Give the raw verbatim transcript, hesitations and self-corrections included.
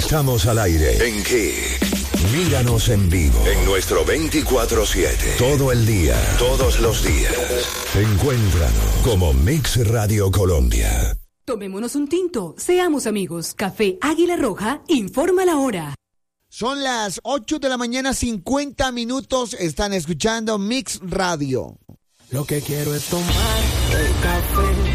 Estamos al aire en Kick. Míranos en vivo en nuestro veinticuatro siete. Todo el día, todos los días. Encuéntranos como Mix Radio Colombia. Tomémonos un tinto, seamos amigos. Café Águila Roja, informa la hora. Son las ocho de la mañana, cincuenta minutos. Están escuchando Mix Radio. Lo que quiero es tomar el café.